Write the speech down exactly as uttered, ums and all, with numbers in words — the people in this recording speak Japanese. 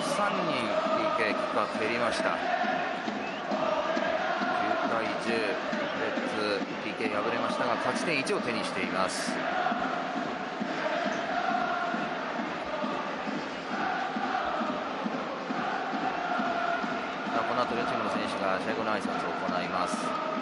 さんにん ピーケー キックが蹴りました。きゅうたいじゅう、レッツ ピーケー 敗れましたが勝ち点いちを手にしています。この後両チームの選手が試合後の挨拶を行います。